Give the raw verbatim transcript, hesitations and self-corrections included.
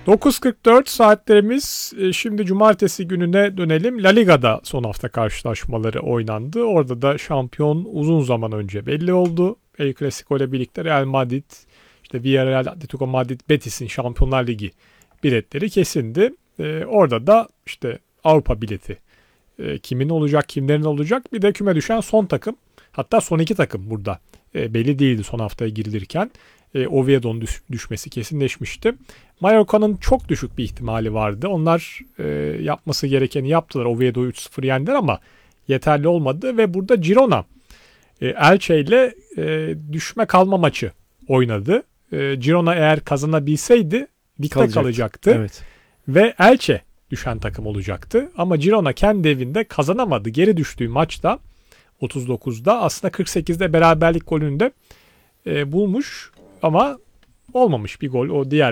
dokuz kırk dört saatlerimiz. Şimdi cumartesi gününe dönelim. La Liga'da son hafta karşılaşmaları oynandı. Orada da şampiyon uzun zaman önce belli oldu. El Clasico ile birlikte Real Madrid, işte Villarreal, Atletico Madrid, Betis'in Şampiyonlar Ligi biletleri kesindi. Ee, orada da işte Avrupa bileti e, kimin olacak, kimlerin olacak, bir de küme düşen son takım, hatta son iki takım burada e, belli değildi son haftaya girilirken. E, Oviedo'nun düş, düşmesi kesinleşmişti. Mallorca'nın çok düşük bir ihtimali vardı. Onlar e, yapması gerekeni yaptılar. Oviedo'yu üç sıfır yendiler ama yeterli olmadı ve burada Girona e, Elche ile e, düşme kalma maçı oynadı. E, Girona eğer kazanabilseydi ligde Kalacaktı. kalacaktı. Evet. Ve Elche düşen takım olacaktı. Ama Girona kendi evinde kazanamadı. Geri düştüğü maçta otuz dokuzda aslında kırk sekizde beraberlik golünü de e, bulmuş ama olmamış bir gol. O diğer